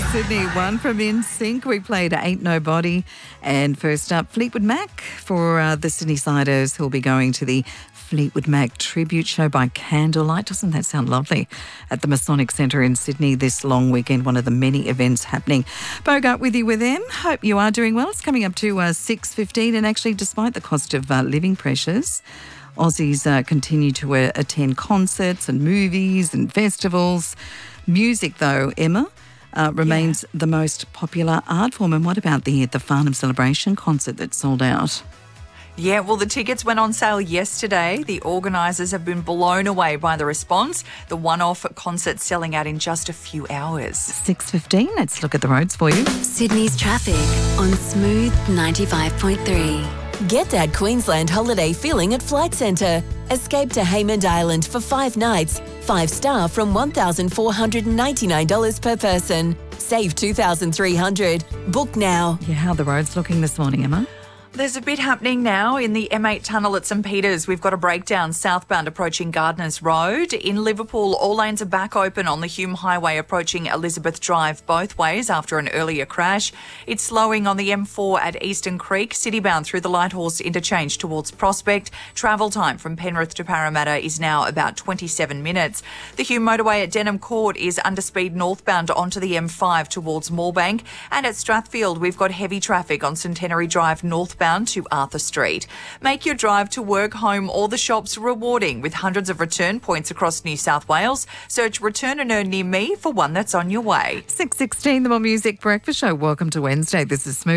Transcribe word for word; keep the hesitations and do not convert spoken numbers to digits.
Sydney, one from N Sync. We played Ain't Nobody. And first up, Fleetwood Mac for uh, the Sydney Siders who'll be going to the Fleetwood Mac tribute show by candlelight. Doesn't that sound lovely? At the Masonic Centre in Sydney this long weekend, one of the many events happening. Bogart with you with them. Hope you are doing well. It's coming up to uh, six fifteen, and actually despite the cost of uh, living pressures, Aussies uh, continue to uh, attend concerts and movies and festivals. Music though, Emma, Uh, remains yeah. the most popular art form. And what about the the Farnham Celebration concert that sold out? Yeah, well, the tickets went on sale yesterday. The organisers have been blown away by the response. The one-off concert selling out in just a few hours. six fifteen, let's look at the roads for you. Sydney's traffic on Smooth ninety-five point three. Get that Queensland holiday feeling at Flight Centre. Escape to Haymond Island for five nights. Five star from one thousand four hundred ninety-nine dollars per person. Save two thousand three hundred dollars. Book now. Yeah, how are the roads looking this morning, Emma? There's a bit happening now in the M eight tunnel at St Peters. We've got a breakdown southbound approaching Gardners Road. In Liverpool, all lanes are back open on the Hume Highway approaching Elizabeth Drive both ways after an earlier crash. It's slowing on the M four at Eastern Creek, citybound through the Lighthorse interchange towards Prospect. Travel time from Penrith to Parramatta is now about twenty-seven minutes. The Hume motorway at Denham Court is under speed northbound onto the M five towards Moorebank. And at Strathfield, we've got heavy traffic on Centenary Drive northbound to Arthur Street. Make your drive to work, home or the shops rewarding with hundreds of return points across New South Wales. Search Return and Earn near me for one that's on your way. six sixteen, the More Music Breakfast Show. Welcome to Wednesday. This is Smooth.